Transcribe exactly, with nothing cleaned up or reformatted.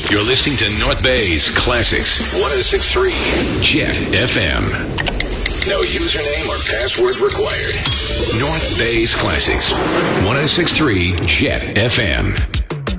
You're listening to North Bay's Classics, one oh six point three Jet F M. No username or password required. North Bay's Classics, one oh six point three Jet F M.